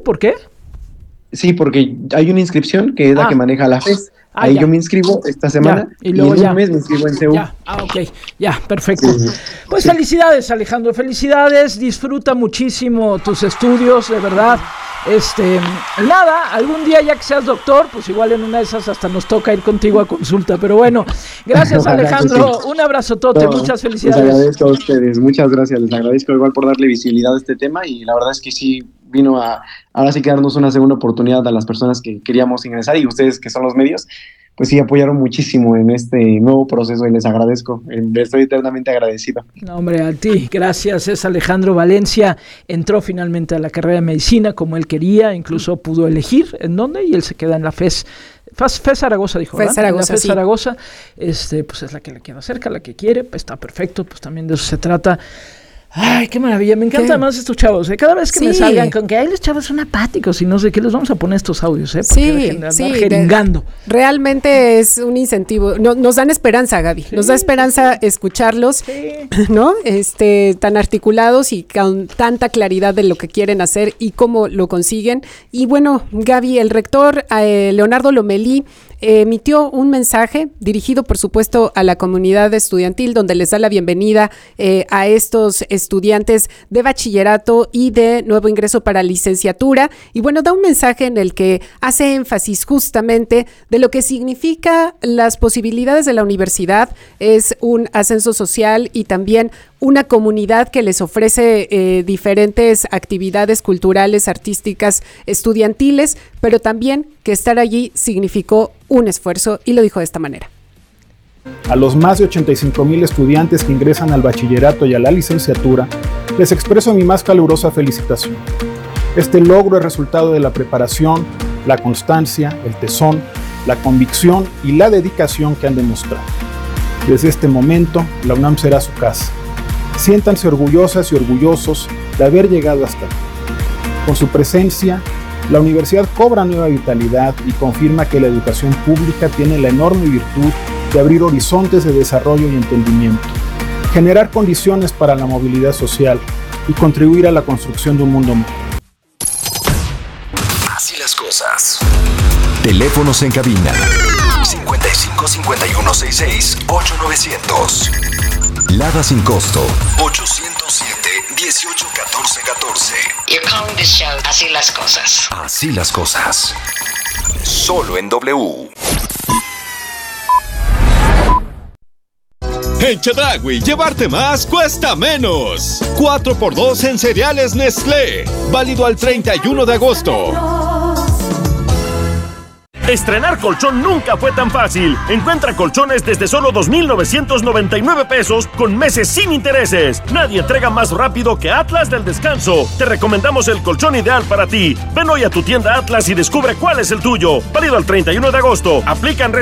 ¿Por qué? Sí, porque hay una inscripción que es la que maneja la FES. Ahí yo me inscribo esta semana y luego en un mes me inscribo en CEU. Ok, perfecto. Sí. Pues felicidades, Alejandro, felicidades, disfruta muchísimo tus estudios, de verdad. Nada, algún día ya que seas doctor, pues igual en una de esas hasta nos toca ir contigo a consulta, pero bueno, gracias Alejandro, un abrazotote, muchas felicidades. Les agradezco a ustedes, muchas gracias, les agradezco igual por darle visibilidad a este tema y la verdad es que sí vino ahora sí que darnos una segunda oportunidad a las personas que queríamos ingresar y ustedes que son los medios, pues sí apoyaron muchísimo en este nuevo proceso y les agradezco, estoy eternamente agradecido. No, hombre, a ti, gracias. Es Alejandro Valencia, entró finalmente a la carrera de medicina como él quería, incluso pudo elegir en dónde y él se queda en la FES Zaragoza, dijo, ¿verdad? Zaragoza, sí. Zaragoza, pues es la que le queda cerca, la que quiere, pues está perfecto, pues también de eso se trata. Ay, qué maravilla, me encantan más estos chavos, cada vez que me salgan con que los chavos son apáticos y no sé qué, les vamos a poner estos audios, porque jeringando. Realmente es un incentivo, nos dan esperanza, Gaby, nos da esperanza escucharlos, ¿no? Tan articulados y con tanta claridad de lo que quieren hacer y cómo lo consiguen. Y bueno, Gaby, el rector Leonardo Lomelí emitió un mensaje dirigido, por supuesto, a la comunidad estudiantil, donde les da la bienvenida a estos estudiantes de bachillerato y de nuevo ingreso para licenciatura. Y bueno, da un mensaje en el que hace énfasis justamente de lo que significa las posibilidades de la universidad. Es un ascenso social y también una comunidad que les ofrece diferentes actividades culturales, artísticas, estudiantiles, pero también que estar allí significó un esfuerzo, y lo dijo de esta manera. A los más de 85,000 estudiantes que ingresan al bachillerato y a la licenciatura, les expreso mi más calurosa felicitación. Este logro es resultado de la preparación, la constancia, el tesón, la convicción y la dedicación que han demostrado. Desde este momento, la UNAM será su casa. Siéntanse orgullosas y orgullosos de haber llegado hasta aquí. Con su presencia, la universidad cobra nueva vitalidad y confirma que la educación pública tiene la enorme virtud de abrir horizontes de desarrollo y entendimiento, generar condiciones para la movilidad social y contribuir a la construcción de un mundo mejor. Así las cosas. Teléfonos en cabina 55 51 66 8900. Lada sin costo 807 18 14 14. You're calling this show Así las cosas. Así las cosas. Solo en W. En Chedraui, llevarte más cuesta menos. 4x2 en cereales Nestlé. Válido al 31 de agosto. Estrenar colchón nunca fue tan fácil. Encuentra colchones desde solo 2,999 pesos con meses sin intereses. Nadie entrega más rápido que Atlas del Descanso. Te recomendamos el colchón ideal para ti. Ven hoy a tu tienda Atlas y descubre cuál es el tuyo. Válido al 31 de agosto. Aplican